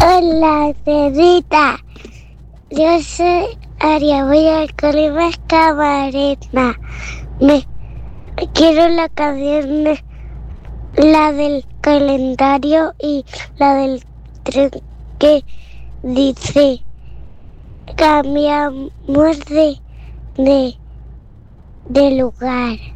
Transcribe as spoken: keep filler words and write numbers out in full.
Hola, Cedita. Yo soy Aria, voy al colegio Camarena. Me quiero la canción, de- la del calendario y la del tren que dice cambiamos de, de, de lugar.